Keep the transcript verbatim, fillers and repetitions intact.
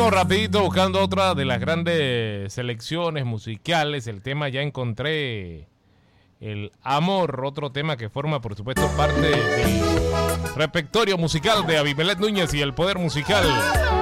Vamos rapidito buscando otra de las grandes selecciones musicales. El tema ya encontré, el amor, otro tema que forma por supuesto parte del repertorio musical de Abimelec Núñez y el poder musical.